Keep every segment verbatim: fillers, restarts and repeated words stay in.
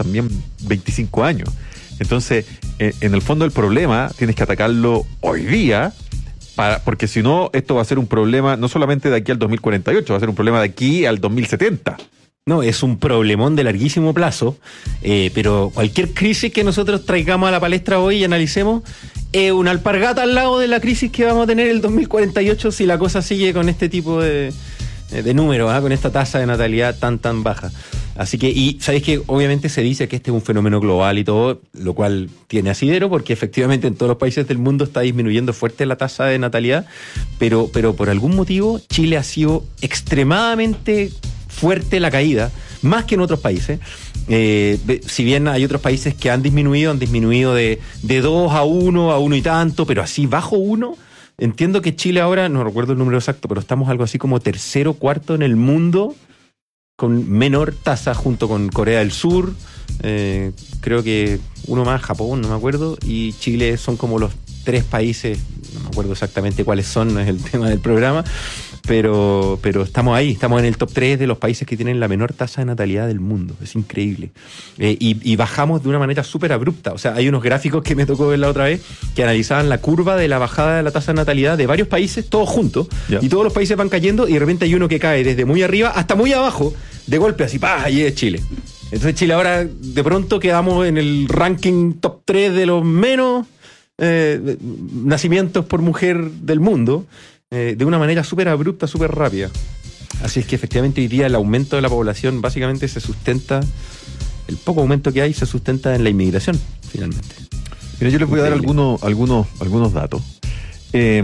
también veinticinco años. Entonces, eh, en el fondo el problema tienes que atacarlo hoy día, para, porque si no, esto va a ser un problema no solamente de aquí al dos mil cuarenta y ocho, va a ser un problema de aquí al dos mil setenta. No, es un problemón de larguísimo plazo, eh, pero cualquier crisis que nosotros traigamos a la palestra hoy y analicemos es una alpargata al lado de la crisis que vamos a tener el dos mil cuarenta y ocho si la cosa sigue con este tipo de, de números, ¿eh? Con esta tasa de natalidad tan tan baja. Así que, y sabéis que obviamente se dice que este es un fenómeno global y todo, lo cual tiene asidero porque efectivamente en todos los países del mundo está disminuyendo fuerte la tasa de natalidad, pero, pero por algún motivo Chile ha sido extremadamente fuerte la caída, más que en otros países. Eh, si bien hay otros países que han disminuido, han disminuido de, de dos a uno, a uno y tanto, pero así bajo uno. Entiendo que Chile ahora, no recuerdo el número exacto, pero estamos algo así como tercero, cuarto en el mundo con menor tasa junto con Corea del Sur, eh, creo que uno más, Japón, no me acuerdo, y Chile son como los tres países, no me acuerdo exactamente cuáles son, no es el tema del programa, pero, pero estamos ahí, estamos en el top tres de los países que tienen la menor tasa de natalidad del mundo, es increíble. Eh, y, y bajamos de una manera súper abrupta, o sea, hay unos gráficos que me tocó ver la otra vez que analizaban la curva de la bajada de la tasa de natalidad de varios países, todos juntos, yeah. Y todos los países van cayendo y de repente hay uno que cae desde muy arriba hasta muy abajo, de golpe así, ¡pah! Ahí es Chile. Entonces Chile ahora de pronto quedamos en el ranking top tres de los menos eh, nacimientos por mujer del mundo, eh, de una manera súper abrupta, súper rápida. Así es que efectivamente hoy día el aumento de la población básicamente se sustenta, el poco aumento que hay se sustenta en la inmigración, finalmente. Mira, yo les voy a dar algunos, algunos, algunos datos. Eh,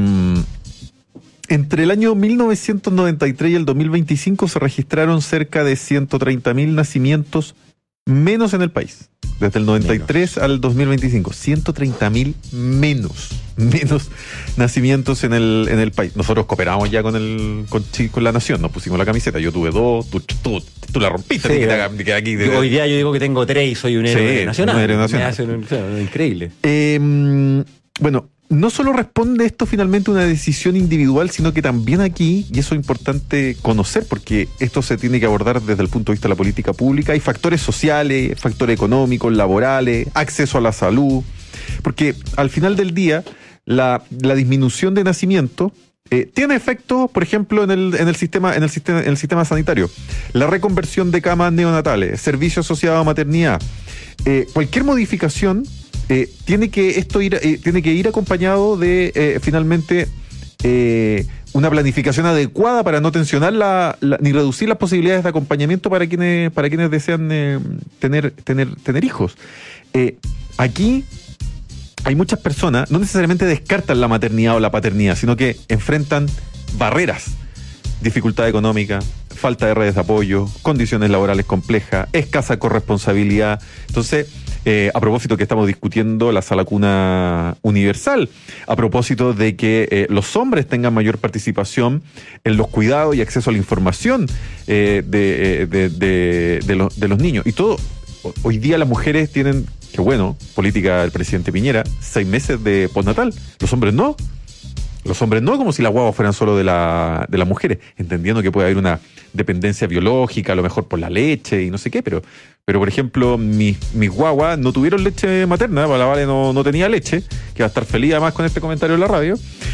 Entre el año mil novecientos noventa y tres y el dos mil veinticinco se registraron cerca de ciento treinta mil nacimientos menos en el país. Desde el noventa y tres menos. Al dos mil veinticinco. ciento treinta mil menos. Menos nacimientos en el, en el país. Nosotros cooperamos ya con el con, con la nación. Nos pusimos la camiseta. Yo tuve dos. Tú, tú, tú la rompiste. Sí, que te, aquí, de, hoy día yo digo que tengo tres y soy un héroe sí, nacional. Un héroe nacional. Me hace un, un, increíble. Eh, bueno... No solo responde esto finalmente a una decisión individual, sino que también aquí, y eso es importante conocer, porque esto se tiene que abordar desde el punto de vista de la política pública, hay factores sociales, factores económicos, laborales, acceso a la salud, porque al final del día, la, la disminución de nacimiento eh, tiene efectos, por ejemplo, en el, en el sistema, en el sistema, en el sistema sanitario. La reconversión de camas neonatales, servicio asociado a maternidad, eh, cualquier modificación Eh, tiene que esto ir eh, tiene que ir acompañado de eh, finalmente eh, una planificación adecuada para no tensionar la, la, ni reducir las posibilidades de acompañamiento para quienes para quienes desean eh, tener tener tener hijos. Eh, aquí hay muchas personas no necesariamente descartan la maternidad o la paternidad, sino que enfrentan barreras, dificultad económica, falta de redes de apoyo, condiciones laborales complejas, escasa corresponsabilidad. Entonces, Eh, a propósito que estamos discutiendo la sala cuna universal, a propósito de que eh, los hombres tengan mayor participación en los cuidados y acceso a la información eh, de, de, de, de, los, de los niños. Y todo, hoy día las mujeres tienen, qué bueno, política del presidente Piñera, seis meses de postnatal. Los hombres no. Los hombres no, como si las guaguas fueran solo de, la, de las mujeres, entendiendo que puede haber una dependencia biológica, a lo mejor por la leche y no sé qué, pero, pero por ejemplo, mis, mis guaguas no tuvieron leche materna, la Vale no, no tenía leche, que va a estar feliz además con este comentario en la radio,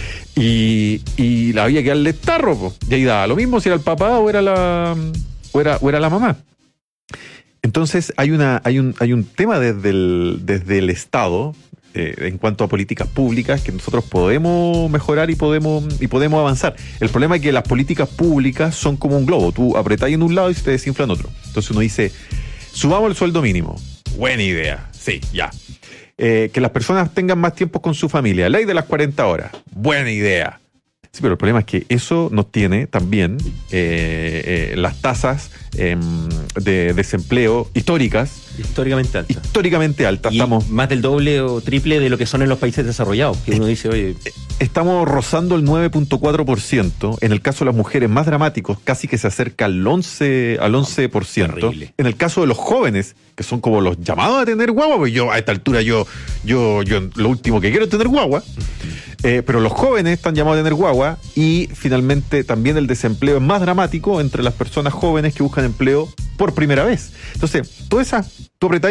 y, y la había que darle tarro, po. Y ahí daba lo mismo si era el papá o era la, o era, o era la mamá. Entonces hay, una, hay, un, hay un tema desde el, desde el Estado, Eh, en cuanto a políticas públicas que nosotros podemos mejorar y podemos y podemos avanzar. El problema es que las políticas públicas son como un globo. Tú apretáis en un lado y se te desinfla en otro. Entonces uno dice, subamos el sueldo mínimo. Buena idea. Sí, ya. Eh, que las personas tengan más tiempo con su familia. Ley de las cuarenta horas. Buena idea. Sí, pero el problema es que eso nos tiene también eh, eh, las tasas eh, de desempleo históricas. Históricamente altas. Históricamente altas. Y estamos más del doble o triple de lo que son en los países desarrollados. Que uno dice, oye... Estamos rozando el nueve punto cuatro por ciento. En el caso de las mujeres, más dramáticos, casi que se acerca al once por ciento. Terrible. En el caso de los jóvenes, que son como los llamados a tener guagua, pues yo a esta altura yo, yo, yo lo último que quiero es tener guagua. Eh, pero los jóvenes están llamados a tener guagua y finalmente también el desempleo es más dramático entre las personas jóvenes que buscan empleo por primera vez. Entonces, toda esa, tú apretáis